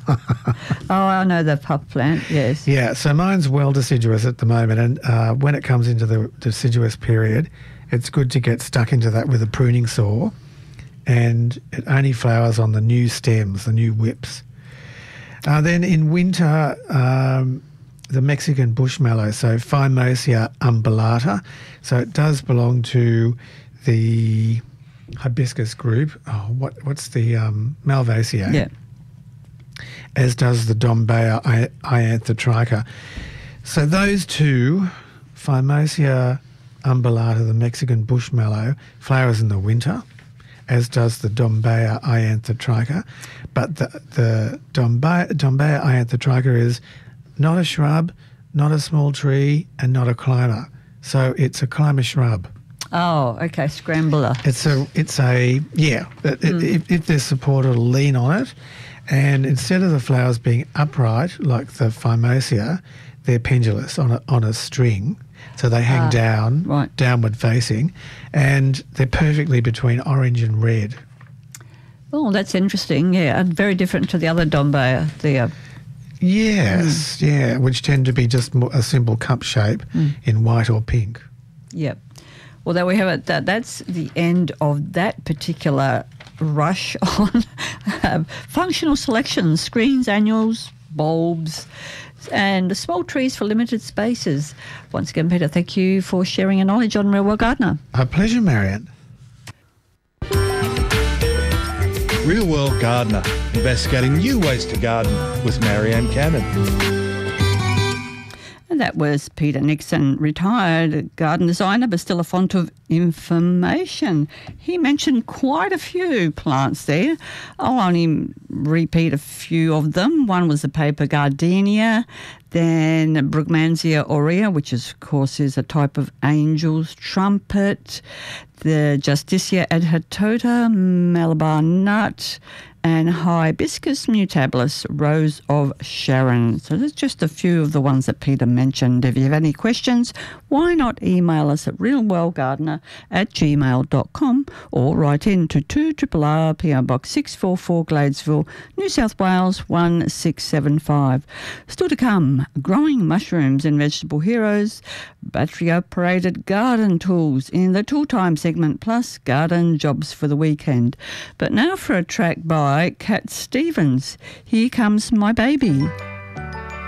Oh, I know the puff plant, yes. Yeah, so mine's well deciduous at the moment, and when it comes into the deciduous period, it's good to get stuck into that with a pruning saw, and it only flowers on the new stems, the new whips. Then in winter, the Mexican bush mallow, so Phimosia umbellata. So it does belong to the hibiscus group. Oh, what's the Malvaceae? Yeah. As does the Dombea ianthotricha. So those two, Phimosia umbellata, the Mexican bush mallow, flowers in the winter, as does the Dombea ianthotricha. But the Dombea ianthotricha is not a shrub, not a small tree, and not a climber. So it's a climber shrub. Oh, okay, scrambler. If there's support, it'll lean on it. And instead of the flowers being upright like the Phimosia, they're pendulous on a string. So they hang down, right, downward facing, and they're perfectly between orange and red. Oh, that's interesting. Yeah, and very different to the other Dombea. Yes, yeah, which tend to be just a simple cup shape in white or pink. Yep. Well, there we have it. That's the end of that particular rush on functional selections, screens, annuals, bulbs, and small trees for limited spaces. Once again, Peter, thank you for sharing your knowledge on Real World Gardener. A pleasure, Marianne. Real World Gardener, investigating new ways to garden with Marianne Cannon. And that was Peter Nixon, retired garden designer, but still a font of information. He mentioned quite a few plants there. I'll only repeat a few of them. One was the paper gardenia, then Brugmansia aurea, which of course is a type of angel's trumpet, the Justicia adhotota, Malabar nut, and Hibiscus mutabilis, Rose of Sharon. So there's just a few of the ones that Peter mentioned. If you have any questions, why not email us at realworldgardener@gmail.com or write in to 2RRR PO Box 644 Gladesville, New South Wales 1675. Still to come, growing mushrooms and vegetable heroes, battery-operated garden tools in the Tool Time segment, plus garden jobs for the weekend. But now for a track by Cat Stevens, Here Comes My Baby.